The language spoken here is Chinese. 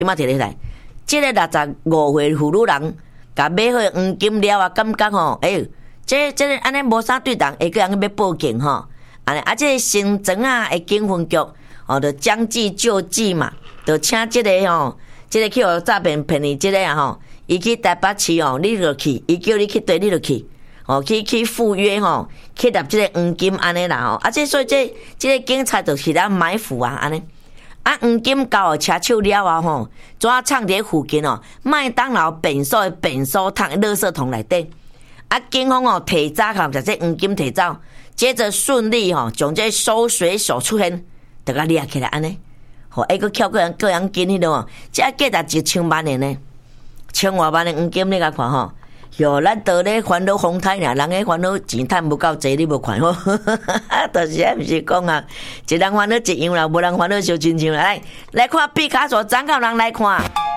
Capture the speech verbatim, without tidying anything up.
即马摕起来，即、這個六十五歲妇女人，甲買好黃金了啊，感覺吼，哎、欸，即即個安尼無啥對人，會叫人要報警吼，安尼啊，即、這個新莊啊的警分局，哦，就將計就計嘛，就請即、這個吼，即、這個去互詐騙騙你即個啊吼，伊去台北市哦，你就去，伊叫你去對，你就去。哦，去去赴約吼，去納即個黃金安尼啦吼，啊，即所以即即個警察就去咱埋伏啊安尼，啊，黃金交互車手了啊吼，怎啊藏佇附近哦，麥當勞便所的便所桶、垃圾桶內底，啊，警方哦提早甲把這黃金提走，接着順利吼將這收水手出現，就甲掠起來安尼，吼，還佫扣個人個人金迄落哦，這價值一千萬的呢，千外萬的黃金你甲看吼。喲，咱倒咧煩惱風台爾，人咧煩惱錢賺無夠濟，你無看吼，就是啊，毋是講啊，一人煩惱一樣啦，無人煩惱燒親像啦。來，來看畢卡索，怎個人來看？